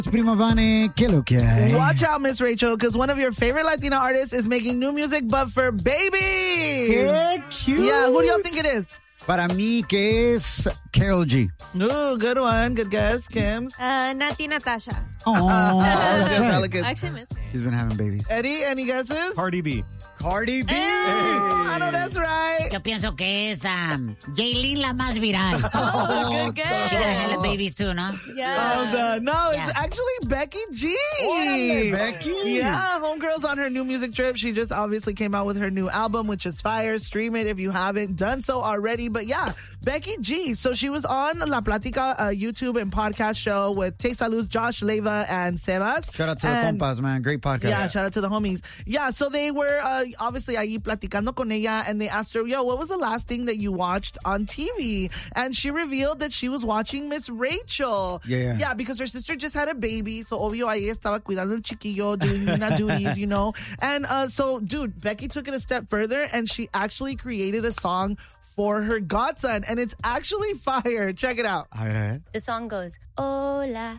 Prima Vane, ¿qué lo que hay? Watch out, Miss Rachel, because one of your favorite Latina artists is making new music, but for babies. ¡Qué cute! Yeah, who do y'all think it is? Para mí, que es Karol G. Ooh, good one. Good guess, Kim's. Nati Natasha. Oh, that's right. Elegant. Actually, miss her. She's been having babies. Eddie, any guesses? Cardi B. Cardi B. I know that's right. Yo pienso que es Jaylin la más viral. Good guess. She got hella babies too, ¿no? Yeah. No, it's Yeah. actually Becky G. Órale, Becky. Yeah, Homegirl's on her new music trip. She just obviously came out with her new album, which is fire. Stream it if you haven't done so already. But yeah, Becky G. So she was on La Platica YouTube and podcast show with Tay Salud, Josh Leva, and Sebas. Shout out to the compas, man. Great podcast. Yeah, shout out to the homies. Yeah, so they were obviously ahí platicando con ella, and they asked her, yo, what was the last thing that you watched on TV? And she revealed that she was watching Miss Rachel. Yeah. Yeah, because her sister just had a baby, so obvio ahí estaba cuidando el chiquillo, doing Nina duties, you know? And so, dude, Becky took it a step further, and she actually created a song for her godson, and it's actually fire. Check it out. A ver. The song goes, Hola,